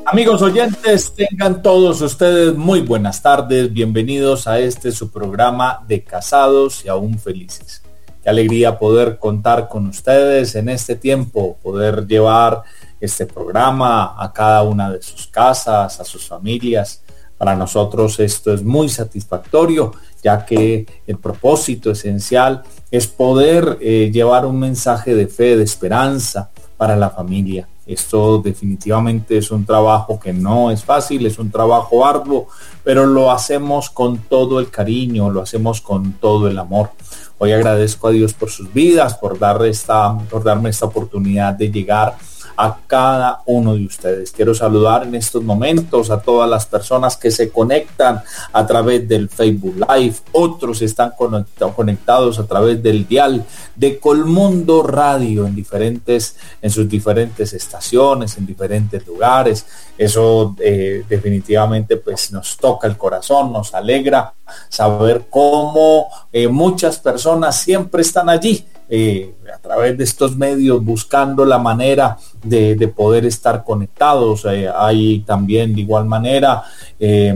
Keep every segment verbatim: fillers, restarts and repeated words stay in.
Amigos oyentes, tengan todos ustedes muy buenas tardes, bienvenidos a este su programa de Casados y Aún Felices. Qué alegría poder contar con ustedes en este tiempo, poder llevar este programa a cada una de sus casas, a sus familias. Para nosotros esto es muy satisfactorio, ya que el propósito esencial es poder eh, llevar un mensaje de fe, de esperanza para la familia. Esto definitivamente es un trabajo que no es fácil, es un trabajo arduo, pero lo hacemos con todo el cariño, lo hacemos con todo el amor. Hoy agradezco a Dios por sus vidas, por, dar esta, por darme esta oportunidad de llegar a cada uno de ustedes. Quiero saludar en estos momentos a todas las personas que se conectan a través del Facebook Live. Otros están conectados a través del dial de Colmundo Radio en diferentes, en sus diferentes estaciones, en diferentes lugares. Eso eh, definitivamente pues nos toca el corazón, nos alegra saber cómo eh, muchas personas siempre están allí. Eh, a través de estos medios buscando la manera de, de poder estar conectados. Eh, hay también de igual manera eh,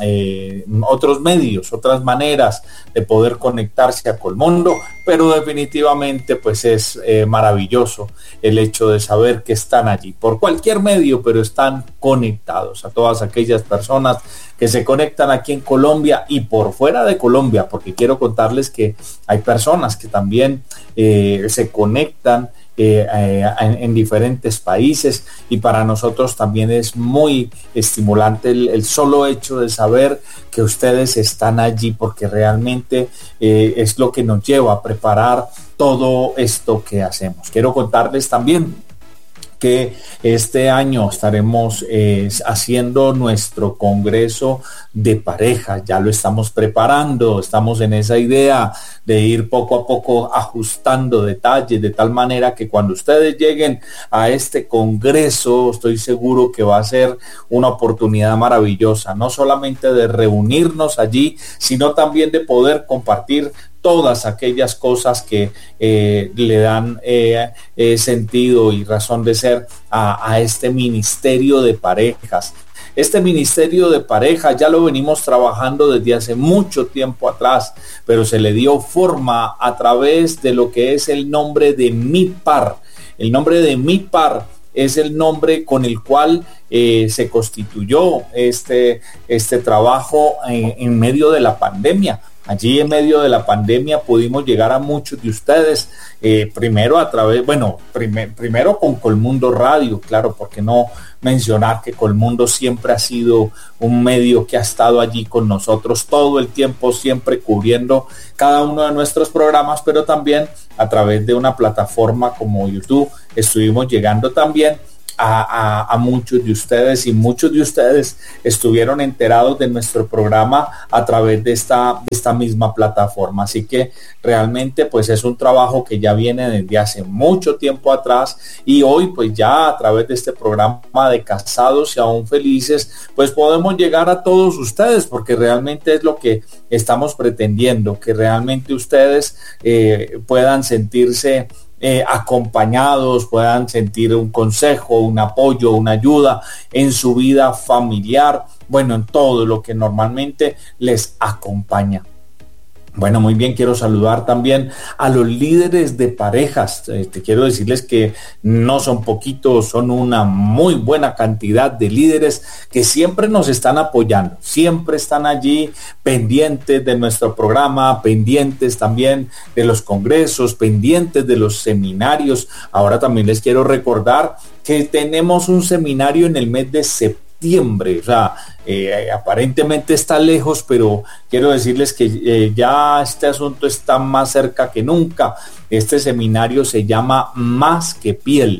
eh, otros medios, otras maneras de poder conectarse a Colmundo, pero definitivamente pues es eh, maravilloso el hecho de saber que están allí por cualquier medio, pero están conectados. A todas aquellas personas que se conectan aquí en Colombia y por fuera de Colombia, porque quiero contarles que hay personas que también eh, se conectan eh, eh, en, en diferentes países, y para nosotros también es muy estimulante el, el solo hecho de saber que ustedes están allí, porque realmente eh, es lo que nos lleva a preparar todo esto que hacemos. Quiero contarles también que este año estaremos eh, haciendo nuestro congreso de pareja. Ya lo estamos preparando, estamos en esa idea de ir poco a poco ajustando detalles, de tal manera que cuando ustedes lleguen a este congreso, estoy seguro que va a ser una oportunidad maravillosa, no solamente de reunirnos allí, sino también de poder compartir todas aquellas cosas que eh, le dan eh, eh, sentido y razón de ser a, a este ministerio de parejas. Este ministerio de pareja ya lo venimos trabajando desde hace mucho tiempo atrás, pero se le dio forma a través de lo que es el nombre de Mi Par. El nombre de Mi Par es el nombre con el cual eh, se constituyó este, este trabajo en, en medio de la pandemia. Allí en medio de la pandemia pudimos llegar a muchos de ustedes, eh, primero a través, bueno, prim- primero con Colmundo Radio, claro, porque no mencionar que Colmundo siempre ha sido un medio que ha estado allí con nosotros todo el tiempo, siempre cubriendo cada uno de nuestros programas, pero también a través de una plataforma como YouTube estuvimos llegando también A, a, a muchos de ustedes, y muchos de ustedes estuvieron enterados de nuestro programa a través de esta, de esta misma plataforma. Así que realmente pues es un trabajo que ya viene desde hace mucho tiempo atrás, y hoy pues ya a través de este programa de Casados y Aún Felices pues podemos llegar a todos ustedes, porque realmente es lo que estamos pretendiendo, que realmente ustedes eh, puedan sentirse Eh, acompañados, puedan sentir un consejo, un apoyo, una ayuda en su vida familiar, bueno, en todo lo que normalmente les acompaña. Bueno, muy bien, quiero saludar también a los líderes de parejas. Eh, te quiero decirles que no son poquitos, son una muy buena cantidad de líderes que siempre nos están apoyando, siempre están allí pendientes de nuestro programa, pendientes también de los congresos, pendientes de los seminarios. Ahora también les quiero recordar que tenemos un seminario en el mes de septiembre. Septiembre, o sea, eh, aparentemente está lejos, pero quiero decirles que eh, ya este asunto está más cerca que nunca. Este seminario se llama Más que Piel,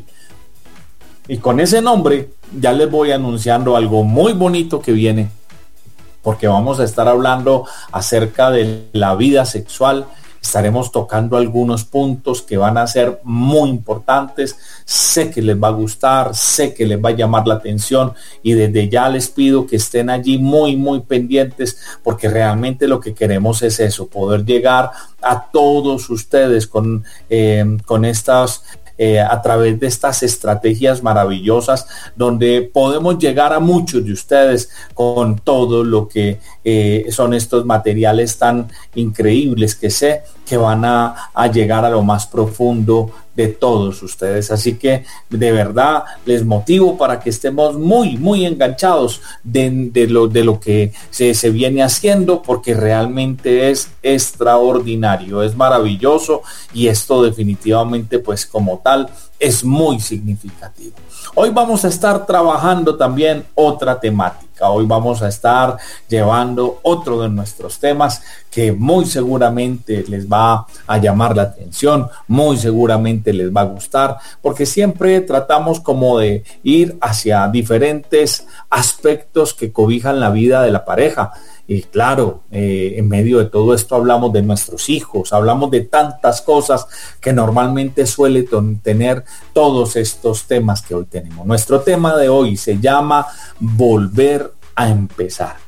y con ese nombre ya les voy anunciando algo muy bonito que viene, porque vamos a estar hablando acerca de la vida sexual. Estaremos tocando algunos puntos que van a ser muy importantes. Sé que les va a gustar, sé que les va a llamar la atención, y desde ya les pido que estén allí muy, muy pendientes, porque realmente lo que queremos es eso, poder llegar a todos ustedes con, eh, con estas eh, a través de estas estrategias maravillosas donde podemos llegar a muchos de ustedes con todo lo que eh, son estos materiales tan increíbles que sé que van a, a llegar a lo más profundo de todos ustedes. Así que de verdad les motivo para que estemos muy, muy enganchados de, de, lo, de lo que se, se viene haciendo, porque realmente es extraordinario, es maravilloso, y esto definitivamente pues como tal es muy significativo. Hoy vamos a estar trabajando también otra temática. Hoy vamos a estar llevando otro de nuestros temas que muy seguramente les va a llamar la atención, muy seguramente les va a gustar, porque siempre tratamos como de ir hacia diferentes aspectos que cobijan la vida de la pareja. Y claro, eh, en medio de todo esto hablamos de nuestros hijos, hablamos de tantas cosas que normalmente suele tener todos estos temas que hoy tenemos. Nuestro tema de hoy se llama volver a empezar.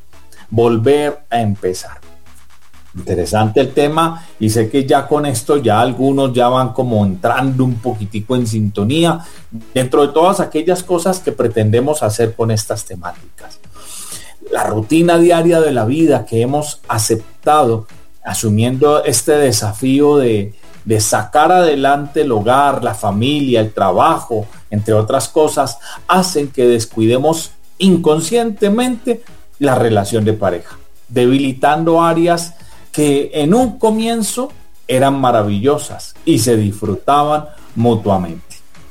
Volver a empezar. Interesante el tema, y sé que ya con esto ya algunos ya van como entrando un poquitico en sintonía dentro de todas aquellas cosas que pretendemos hacer con estas temáticas. La rutina diaria de la vida que hemos aceptado, asumiendo este desafío de, de sacar adelante el hogar, la familia, el trabajo, entre otras cosas, hacen que descuidemos inconscientemente la relación de pareja, debilitando áreas que en un comienzo eran maravillosas y se disfrutaban mutuamente.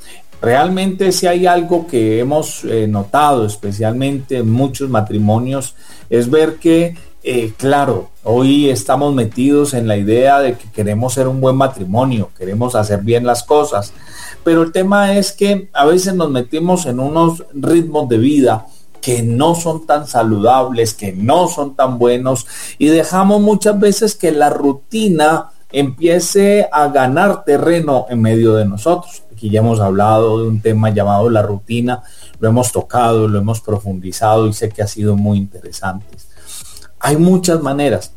Realmente si hay algo que hemos eh, notado, especialmente en muchos matrimonios, es ver que, eh, claro, hoy estamos metidos en la idea de que queremos ser un buen matrimonio, queremos hacer bien las cosas, pero el tema es que a veces nos metimos en unos ritmos de vida que no son tan saludables, que no son tan buenos, y dejamos muchas veces que la rutina empiece a ganar terreno en medio de nosotros. Aquí ya hemos hablado de un tema llamado la rutina, lo hemos tocado, lo hemos profundizado y sé que ha sido muy interesante. Hay muchas maneras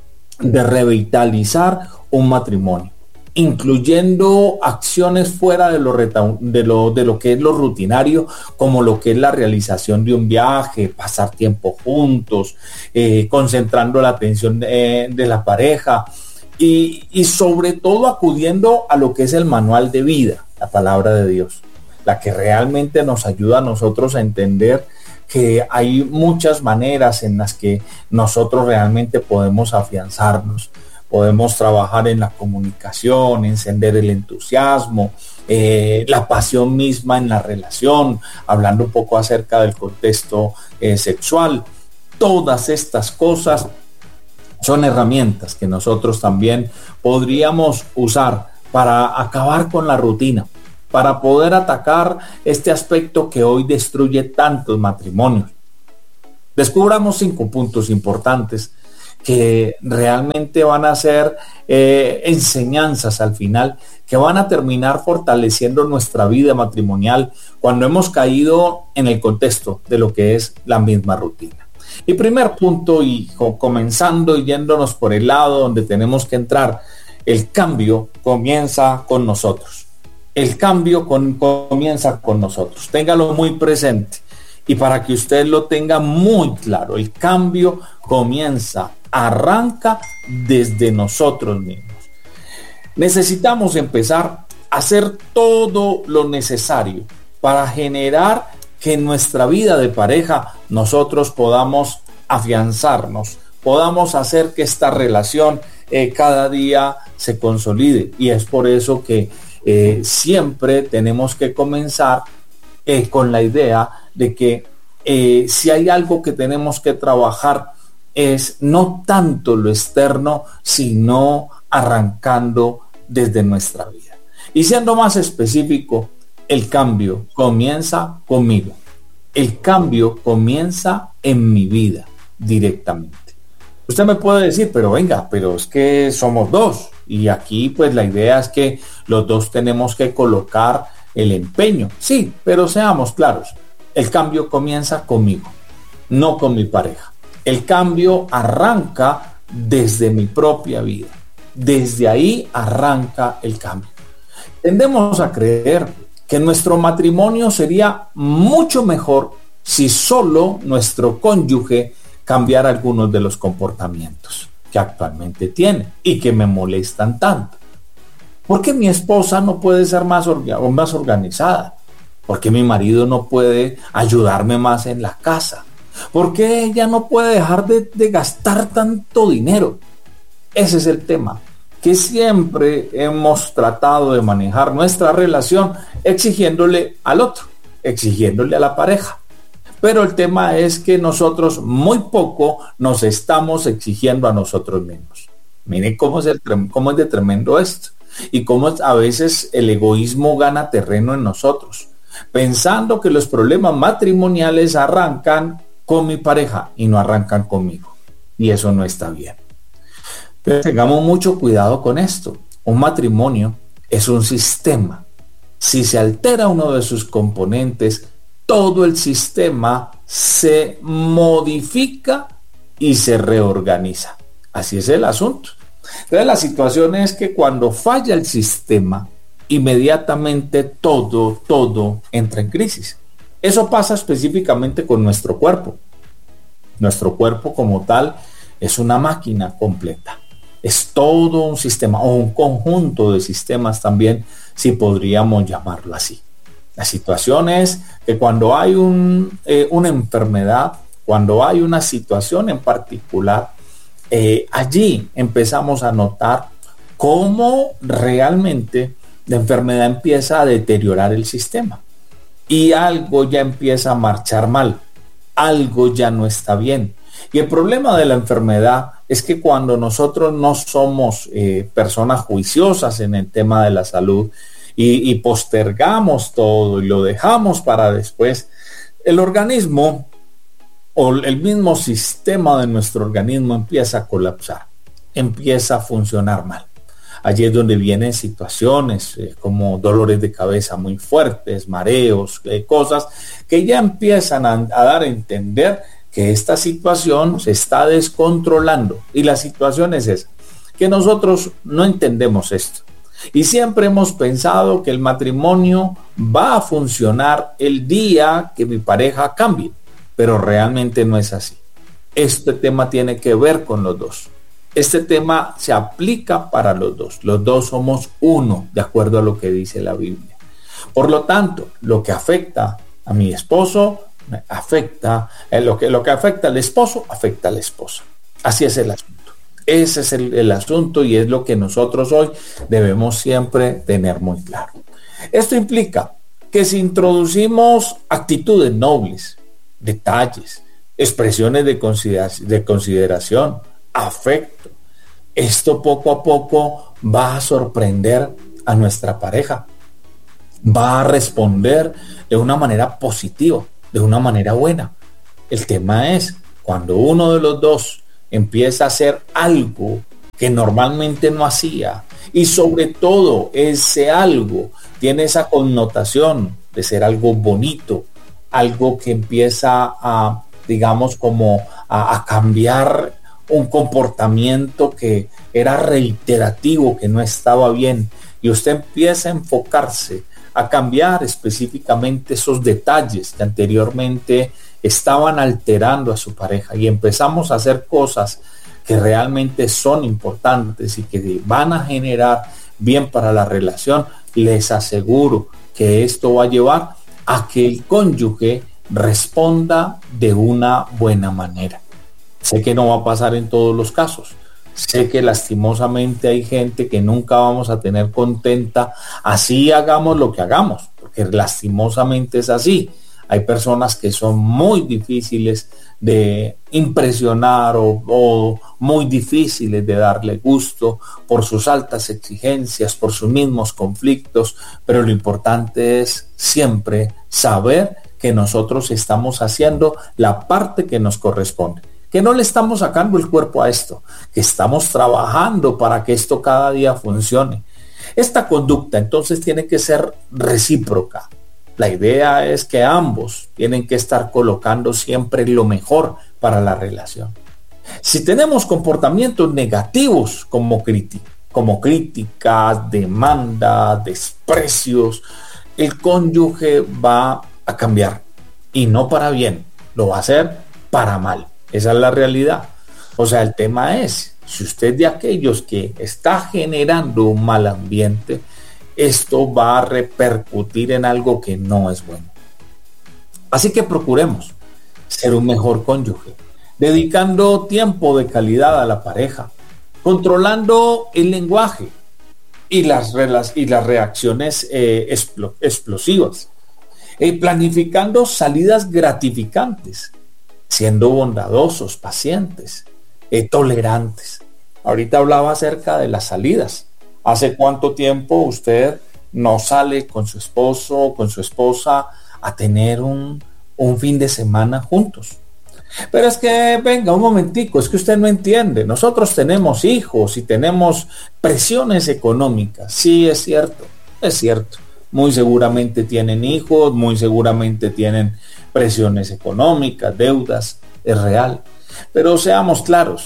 de revitalizar un matrimonio, incluyendo acciones fuera de lo, reta- de lo, de lo que es lo rutinario, como lo que es la realización de un viaje, pasar tiempo juntos, eh, concentrando la atención de, de la pareja, y, y sobre todo acudiendo a lo que es el manual de vida, la palabra de Dios, la que realmente nos ayuda a nosotros a entender que hay muchas maneras en las que nosotros realmente podemos afianzarnos. Podemos trabajar en la comunicación, encender el entusiasmo, eh, la pasión misma en la relación, hablando un poco acerca del contexto eh, sexual. Todas estas cosas son herramientas que nosotros también podríamos usar para acabar con la rutina, para poder atacar este aspecto que hoy destruye tantos matrimonios. Descubramos cinco puntos importantes que realmente van a ser eh, enseñanzas al final, que van a terminar fortaleciendo nuestra vida matrimonial cuando hemos caído en el contexto de lo que es la misma rutina. Y primer punto, y comenzando y yéndonos por el lado donde tenemos que entrar, el cambio comienza con nosotros. El cambio con, comienza con nosotros. Téngalo muy presente. Y para que usted lo tenga muy claro, el cambio comienza, arranca desde nosotros mismos. Necesitamos empezar a hacer todo lo necesario para generar que en nuestra vida de pareja nosotros podamos afianzarnos, podamos hacer que esta relación eh, cada día se consolide. Y es por eso que eh, siempre tenemos que comenzar eh, con la idea de que eh, si hay algo que tenemos que trabajar es no tanto lo externo, sino arrancando desde nuestra vida. Y siendo más específico, el cambio comienza conmigo. El cambio comienza en mi vida directamente. Usted me puede decir, pero venga, pero es que somos dos. Y aquí pues la idea es que los dos tenemos que colocar el empeño. Sí, pero seamos claros. El cambio comienza conmigo, no con mi pareja. El cambio arranca desde mi propia vida. Desde ahí arranca el cambio. Tendemos a creer que nuestro matrimonio sería mucho mejor si solo nuestro cónyuge cambiara algunos de los comportamientos que actualmente tiene y que me molestan tanto. ¿Por qué mi esposa no puede ser más, orga- más organizada? ¿Por qué mi marido no puede ayudarme más en la casa? ¿Por qué ella no puede dejar de, de gastar tanto dinero? Ese es el tema, que siempre hemos tratado de manejar nuestra relación exigiéndole al otro, exigiéndole a la pareja. Pero el tema es que nosotros muy poco nos estamos exigiendo a nosotros mismos. Miren cómo es, el, cómo es de tremendo esto y cómo a veces el egoísmo gana terreno en nosotros, pensando que los problemas matrimoniales arrancan con mi pareja y no arrancan conmigo. Y eso no está bien. Pero tengamos mucho cuidado con esto. Un matrimonio es un sistema. Si se altera uno de sus componentes, todo el sistema se modifica y se reorganiza. Así es el asunto. Entonces la situación es que cuando falla el sistema, inmediatamente todo, todo entra en crisis. Eso pasa específicamente con nuestro cuerpo. Nuestro cuerpo como tal es una máquina completa. Es todo un sistema o un conjunto de sistemas también, si podríamos llamarlo así. La situación es que cuando hay un, eh, una enfermedad, cuando hay una situación en particular, eh, allí empezamos a notar cómo realmente la enfermedad empieza a deteriorar el sistema y algo ya empieza a marchar mal, algo ya no está bien. Y el problema de la enfermedad es que cuando nosotros no somos eh, personas juiciosas en el tema de la salud, Y, y postergamos todo y lo dejamos para después, el organismo o el mismo sistema de nuestro organismo empieza a colapsar, empieza a funcionar mal. Allí es donde vienen situaciones eh, como dolores de cabeza muy fuertes, mareos, eh, cosas que ya empiezan a, a dar a entender que esta situación se está descontrolando. Y la situación es esa, que nosotros no entendemos esto. Y siempre hemos pensado que el matrimonio va a funcionar el día que mi pareja cambie, pero realmente no es así. Este tema tiene que ver con los dos. Este tema se aplica para los dos. Los dos somos uno, de acuerdo a lo que dice la Biblia. Por lo tanto, lo que afecta a mi esposo, afecta, eh, lo que, lo que afecta al esposo, afecta a la esposa. Así es el asunto. Ese es el, el asunto y es lo que nosotros hoy debemos siempre tener muy claro. Esto implica que si introducimos actitudes nobles, detalles, expresiones de consideración, de consideración, afecto, esto poco a poco va a sorprender a nuestra pareja, va a responder de una manera positiva, de una manera buena. El tema es cuando uno de los dos empieza a hacer algo que normalmente no hacía y sobre todo ese algo tiene esa connotación de ser algo bonito, algo que empieza a, digamos, como a, a cambiar un comportamiento que era reiterativo, que no estaba bien, y usted empieza a enfocarse a cambiar específicamente esos detalles que anteriormente estaban alterando a su pareja y empezamos a hacer cosas que realmente son importantes y que van a generar bien para la relación, les aseguro que esto va a llevar a que el cónyuge responda de una buena manera. Sé que no va a pasar en todos los casos. Sé que lastimosamente hay gente que nunca vamos a tener contenta, así hagamos lo que hagamos, porque lastimosamente es así. Hay personas que son muy difíciles de impresionar o, o muy difíciles de darle gusto por sus altas exigencias, por sus mismos conflictos, pero lo importante es siempre saber que nosotros estamos haciendo la parte que nos corresponde, que no le estamos sacando el cuerpo a esto, que estamos trabajando para que esto cada día funcione. Esta conducta entonces tiene que ser recíproca. La idea es que ambos tienen que estar colocando siempre lo mejor para la relación. Si tenemos comportamientos negativos como, criti- como críticas, demandas, desprecios, el cónyuge va a cambiar y no para bien, lo va a hacer para mal. Esa es la realidad. O sea, el tema es, si usted es de aquellos que está generando un mal ambiente, esto va a repercutir en algo que no es bueno. Así que procuremos ser un mejor cónyuge, dedicando tiempo de calidad a la pareja, controlando el lenguaje y las, y las reacciones eh, explo, explosivas, eh, planificando salidas gratificantes, siendo bondadosos, pacientes, eh, tolerantes. Ahorita hablaba acerca de las salidas. ¿Hace cuánto tiempo usted no sale con su esposo, con su esposa a tener un, un fin de semana juntos? Pero es que, venga, un momentico, es que usted no entiende. Nosotros tenemos hijos y tenemos presiones económicas. Sí, es cierto, es cierto. Muy seguramente tienen hijos, muy seguramente tienen presiones económicas, deudas, es real. Pero seamos claros,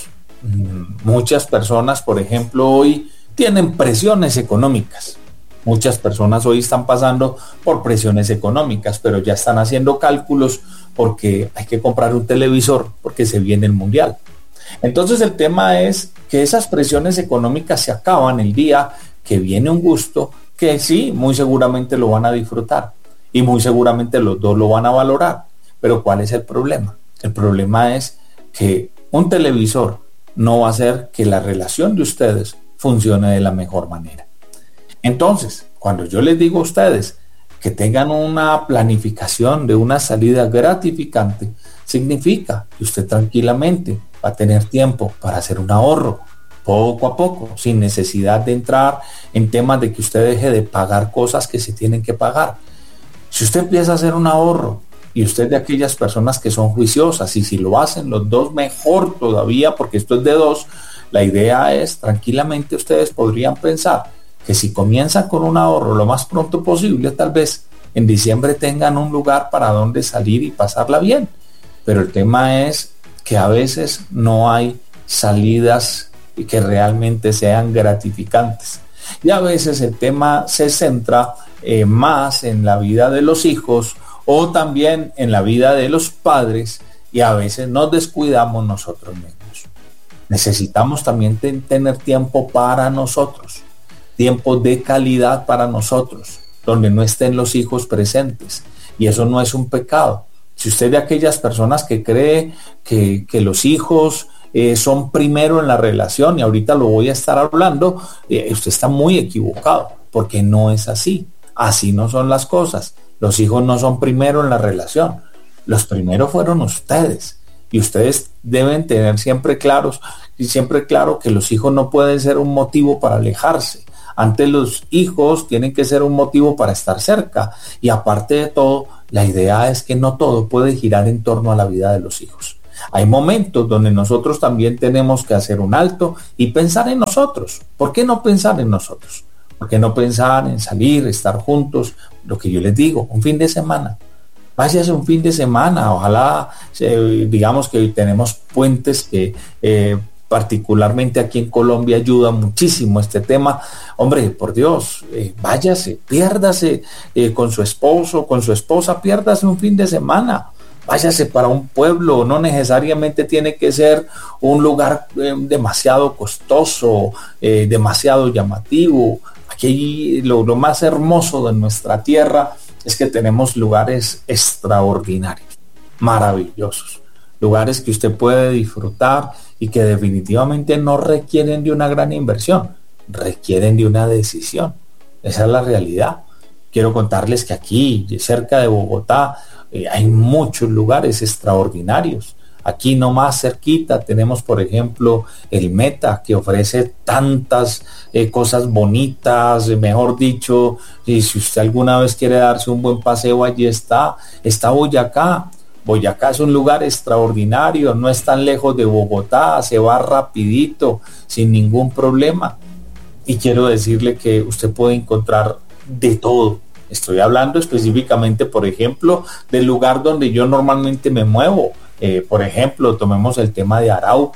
muchas personas, por ejemplo, hoy tienen presiones económicas. Muchas personas hoy están pasando por presiones económicas, pero ya están haciendo cálculos porque hay que comprar un televisor porque se viene el mundial. Entonces el tema es que esas presiones económicas se acaban el día que viene un gusto que sí, muy seguramente lo van a disfrutar y muy seguramente los dos lo van a valorar. Pero ¿cuál es el problema? El problema es que un televisor no va a hacer que la relación de ustedes funcione de la mejor manera. Entonces, cuando yo les digo a ustedes que tengan una planificación de una salida gratificante, significa que usted tranquilamente va a tener tiempo para hacer un ahorro, poco a poco, sin necesidad de entrar en temas de que usted deje de pagar cosas que se tienen que pagar. Si usted empieza a hacer un ahorro y usted es de aquellas personas que son juiciosas, y si lo hacen los dos, mejor todavía, porque esto es de dos, la idea es, tranquilamente ustedes podrían pensar que si comienzan con un ahorro lo más pronto posible, tal vez en diciembre tengan un lugar para donde salir y pasarla bien. Pero el tema es que a veces no hay salidas que realmente sean gratificantes. Y a veces el tema se centra eh, más en la vida de los hijos o también en la vida de los padres, y a veces nos descuidamos nosotros mismos. Necesitamos también ten- tener tiempo para nosotros, tiempo de calidad para nosotros, donde no estén los hijos presentes, y eso no es un pecado. Si usted es de aquellas personas que cree que, que los hijos eh, son primero en la relación, y ahorita lo voy a estar hablando, eh, usted está muy equivocado, porque no es así. Así no son las cosas. Los hijos no son primero en la relación. Los primeros fueron ustedes, y ustedes deben tener siempre claros y siempre claro que los hijos no pueden ser un motivo para alejarse. Antes, los hijos tienen que ser un motivo para estar cerca, y aparte de todo, la idea es que no todo puede girar en torno a la vida de los hijos. Hay momentos donde nosotros también tenemos que hacer un alto y pensar en nosotros. ¿Por qué no pensar en nosotros? ¿Por qué no pensar en salir, estar juntos? Lo que yo les digo, un fin de semana. Váyase un fin de semana, ojalá, eh, digamos que hoy tenemos puentes que eh, particularmente aquí en Colombia ayuda muchísimo este tema. Hombre, por Dios, eh, váyase, piérdase eh, con su esposo, con su esposa, piérdase un fin de semana. Váyase para un pueblo, no necesariamente tiene que ser un lugar eh, demasiado costoso, eh, demasiado llamativo. Aquí lo, lo más hermoso de nuestra tierra es que tenemos lugares extraordinarios, maravillosos, lugares que usted puede disfrutar y que definitivamente no requieren de una gran inversión, requieren de una decisión. Esa es la realidad. Quiero contarles que aquí, cerca de Bogotá, eh, hay muchos lugares extraordinarios. Aquí nomás cerquita tenemos, por ejemplo, el Meta, que ofrece tantas eh, cosas bonitas, mejor dicho, y si usted alguna vez quiere darse un buen paseo, allí está. Está Boyacá. Boyacá es un lugar extraordinario, no es tan lejos de Bogotá, se va rapidito, sin ningún problema. Y quiero decirle que usted puede encontrar de todo. Estoy hablando específicamente, por ejemplo, del lugar donde yo normalmente me muevo. Eh, por ejemplo, tomemos el tema de Arauca.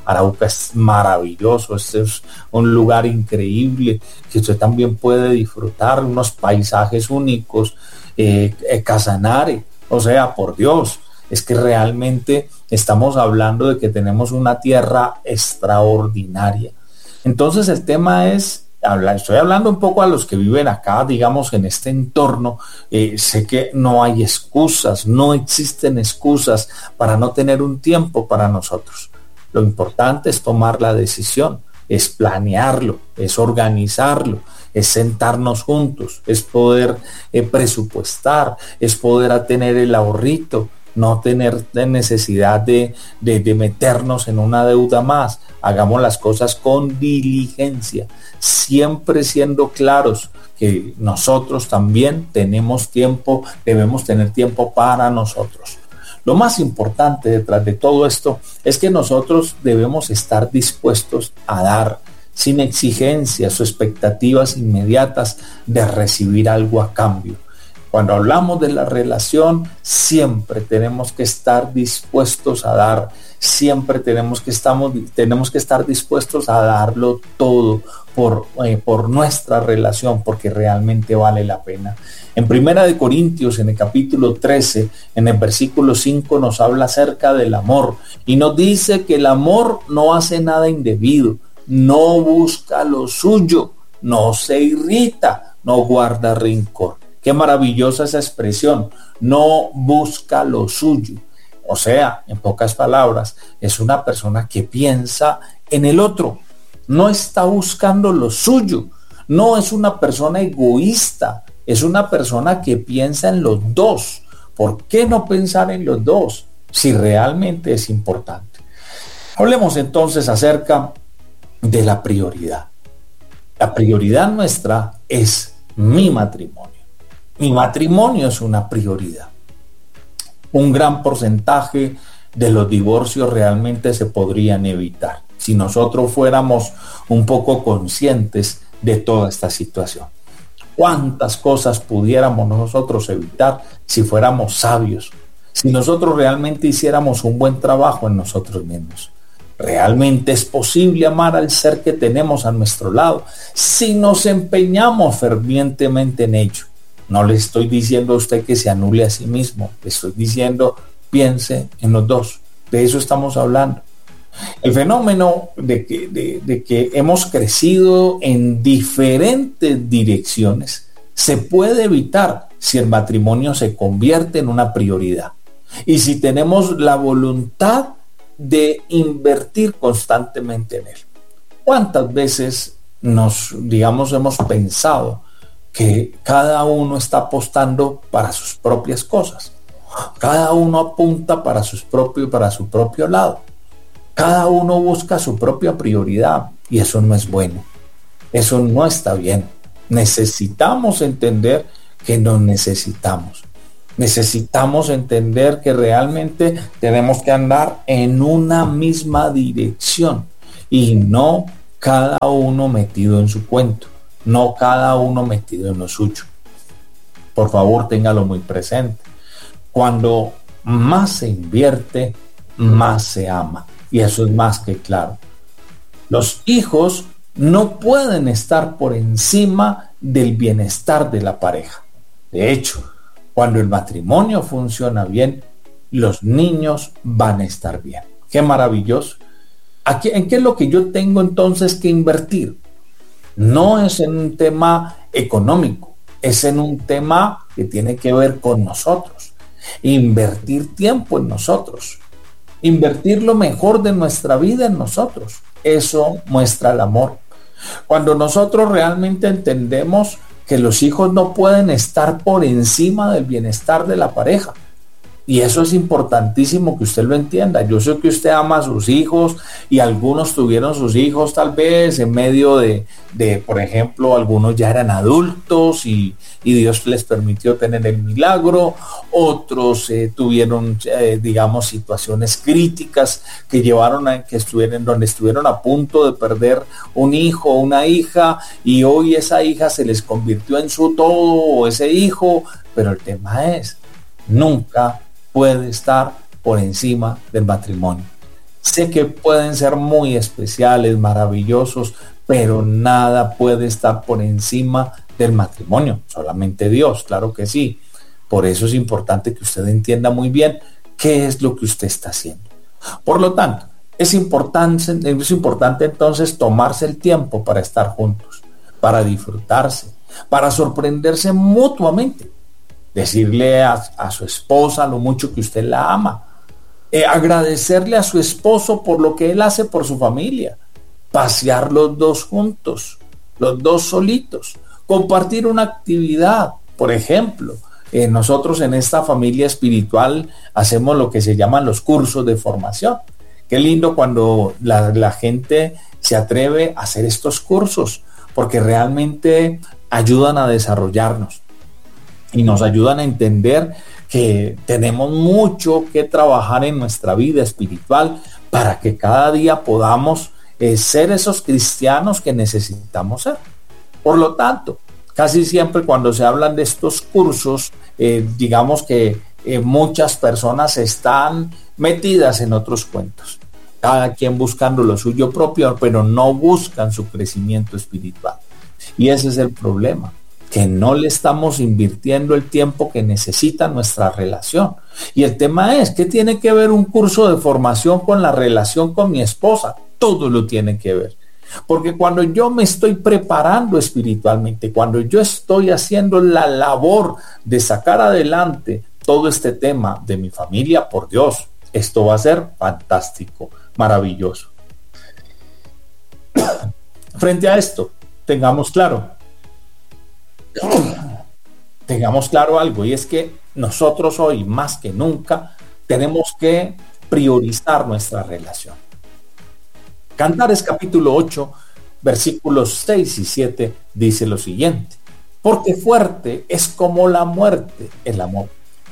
Arauca es maravilloso, este es un lugar increíble que usted también puede disfrutar, unos paisajes únicos, eh, eh, Casanare, o sea, por Dios, es que realmente estamos hablando de que tenemos una tierra extraordinaria. Entonces el tema es, habla, estoy hablando un poco a los que viven acá, digamos, en este entorno. Eh, sé que no hay excusas, no existen excusas para no tener un tiempo para nosotros. Lo importante es tomar la decisión, es planearlo, es organizarlo, es sentarnos juntos, es poder eh, presupuestar, es poder tener el ahorrito, no tener necesidad de, de, de meternos en una deuda más. Hagamos las cosas con diligencia, siempre siendo claros que nosotros también tenemos tiempo, debemos tener tiempo para nosotros. Lo más importante detrás de todo esto es que nosotros debemos estar dispuestos a dar sin exigencias o expectativas inmediatas de recibir algo a cambio. Cuando hablamos de la relación, siempre tenemos que estar dispuestos a dar, siempre tenemos que, estamos, tenemos que estar dispuestos a darlo todo por, eh, por nuestra relación, porque realmente vale la pena. En Primera de Corintios, en el capítulo trece, en el versículo cinco, nos habla acerca del amor y nos dice que el amor no hace nada indebido, no busca lo suyo, no se irrita, no guarda rencor. Qué maravillosa esa expresión, no busca lo suyo. O sea, en pocas palabras, es una persona que piensa en el otro, no está buscando lo suyo, no es una persona egoísta, es una persona que piensa en los dos. ¿Por qué no pensar en los dos si realmente es importante? Hablemos entonces acerca de la prioridad. La prioridad nuestra es mi matrimonio. Mi matrimonio es una prioridad. Un gran porcentaje de los divorcios realmente se podrían evitar si nosotros fuéramos un poco conscientes de toda esta situación. ¿Cuántas cosas pudiéramos nosotros evitar si fuéramos sabios? Si nosotros realmente hiciéramos un buen trabajo en nosotros mismos. ¿Realmente es posible amar al ser que tenemos a nuestro lado si nos empeñamos fervientemente en ello? No le estoy diciendo a usted que se anule a sí mismo, le estoy diciendo piense en los dos, de eso estamos hablando. El fenómeno de que, de, de que hemos crecido en diferentes direcciones se puede evitar si el matrimonio se convierte en una prioridad y si tenemos la voluntad de invertir constantemente en él. ¿Cuántas veces nos, digamos, hemos pensado que cada uno está apostando para sus propias cosas? Cada uno apunta para sus propios, para su propio lado. Cada uno busca su propia prioridad y eso no es bueno. Eso no está bien. Necesitamos entender que nos necesitamos. Necesitamos entender que realmente tenemos que andar en una misma dirección y no cada uno metido en su cuento. No cada uno metido en lo suyo. Por favor, téngalo muy presente. Cuando más se invierte, más se ama. Y eso es más que claro. Los hijos no pueden estar por encima del bienestar de la pareja. De hecho, cuando el matrimonio funciona bien, los niños van a estar bien. Qué maravilloso. Aquí, ¿en qué es lo que yo tengo entonces que invertir? No es en un tema económico, es en un tema que tiene que ver con nosotros. Invertir tiempo en nosotros, invertir lo mejor de nuestra vida en nosotros. Eso muestra el amor. Cuando nosotros realmente entendemos que los hijos no pueden estar por encima del bienestar de la pareja. Y eso es importantísimo que usted lo entienda. Yo sé que usted ama a sus hijos y algunos tuvieron sus hijos tal vez en medio de, de por ejemplo, algunos ya eran adultos y, y Dios les permitió tener el milagro. Otros eh, tuvieron, eh, digamos, situaciones críticas que llevaron a que estuvieran, donde estuvieron a punto de perder un hijo o una hija y hoy esa hija se les convirtió en su todo o ese hijo. Pero el tema es, nunca puede estar por encima del matrimonio. Sé que pueden ser muy especiales, maravillosos, pero nada puede estar por encima del matrimonio, solamente Dios, claro que sí. Por eso es importante que usted entienda muy bien qué es lo que usted está haciendo. Por lo tanto, es importante, es importante entonces tomarse el tiempo para estar juntos, para disfrutarse, para sorprenderse mutuamente, decirle a, a su esposa lo mucho que usted la ama, eh, agradecerle a su esposo por lo que él hace por su familia, pasear los dos juntos, los dos solitos, compartir una actividad. Por ejemplo, eh, nosotros en esta familia espiritual hacemos lo que se llaman los cursos de formación. Qué lindo cuando la, la gente se atreve a hacer estos cursos, porque realmente ayudan a desarrollarnos y nos ayudan a entender que tenemos mucho que trabajar en nuestra vida espiritual para que cada día podamos eh, ser esos cristianos que necesitamos ser. Por lo tanto, casi siempre cuando se hablan de estos cursos, eh, digamos que eh, muchas personas están metidas en otros cuentos, cada quien buscando lo suyo propio, pero no buscan su crecimiento espiritual. Y ese es el problema, que no le estamos invirtiendo el tiempo que necesita nuestra relación. Y el tema es, ¿qué tiene que ver un curso de formación con la relación con mi esposa? Todo lo tiene que ver. Porque cuando yo me estoy preparando espiritualmente, cuando yo estoy haciendo la labor de sacar adelante todo este tema de mi familia, por Dios, esto va a ser fantástico, maravilloso. Frente a esto, tengamos claro, tengamos claro algo, y es que nosotros hoy más que nunca tenemos que priorizar nuestra relación. Cantares capítulo ocho, versículos seis y siete dice lo siguiente: porque fuerte es como la muerte el amor,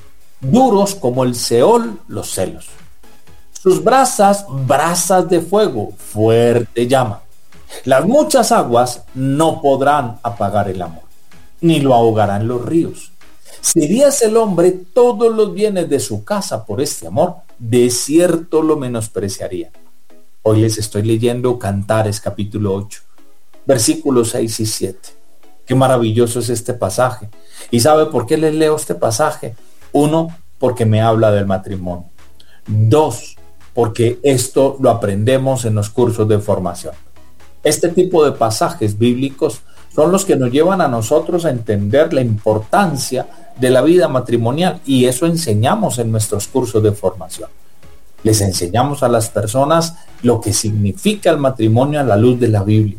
duros como el Seol los celos. Sus brasas, brasas de fuego, fuerte llama. Las muchas aguas no podrán apagar el amor, ni lo ahogarán los ríos. Si diese el hombre todos los bienes de su casa por este amor, de cierto lo menospreciaría. Hoy les estoy leyendo Cantares capítulo ocho, versículos seis y siete. Qué maravilloso es este pasaje. ¿Y sabe por qué les leo este pasaje? Uno, porque me habla del matrimonio. Dos, porque esto lo aprendemos en los cursos de formación. Este tipo de pasajes bíblicos son los que nos llevan a nosotros a entender la importancia de la vida matrimonial, y eso enseñamos en nuestros cursos de formación. Les enseñamos a las personas lo que significa el matrimonio a la luz de la Biblia.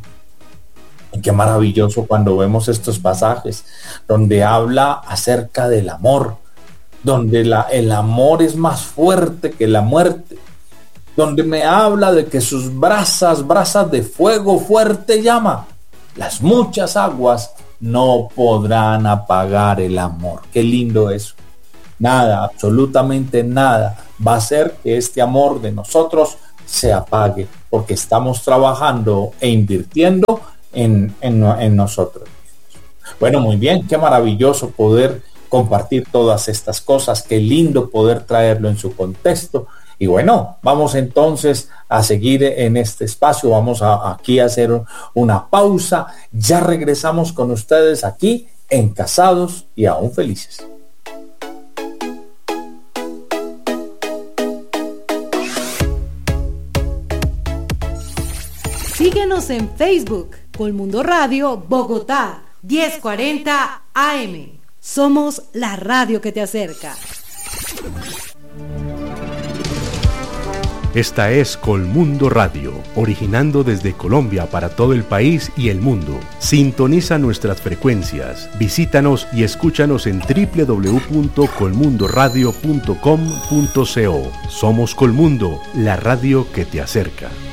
Y qué maravilloso cuando vemos estos pasajes donde habla acerca del amor, donde la, el amor es más fuerte que la muerte, donde me habla de que sus brasas, brasas de fuego fuerte llama. Las muchas aguas no podrán apagar el amor. Qué lindo eso. Nada, absolutamente nada va a hacer que este amor de nosotros se apague, porque estamos trabajando e invirtiendo en, en, en nosotros mismos. Bueno, muy bien, qué maravilloso poder compartir todas estas cosas, qué lindo poder traerlo en su contexto. Y bueno, vamos entonces a seguir en este espacio, vamos a, aquí a hacer una pausa, ya regresamos con ustedes aquí en Casados y Aún Felices. Síguenos en Facebook, Colmundo Radio Bogotá, diez cuarenta A M. Somos la radio que te acerca. Esta es Colmundo Radio, originando desde Colombia para todo el país y el mundo. Sintoniza nuestras frecuencias, visítanos y escúchanos en doble u doble u doble u punto colmundo radio punto com punto co. Somos Colmundo, la radio que te acerca.